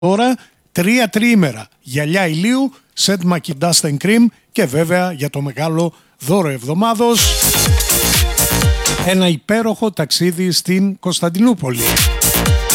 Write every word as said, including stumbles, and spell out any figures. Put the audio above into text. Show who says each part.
Speaker 1: Τώρα τρία τριήμερα, γυαλιά ηλίου, Set Maki Dust and Cream και βέβαια για το μεγάλο δώρο εβδομάδος ένα υπέροχο ταξίδι στην Κωνσταντινούπολη.